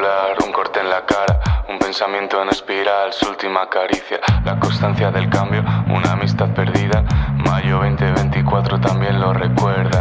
recordar un corte en la cara, un pensamiento en espiral, su última caricia, la constancia del cambio, una amistad perdida. Mayo 2024 también lo recuerda.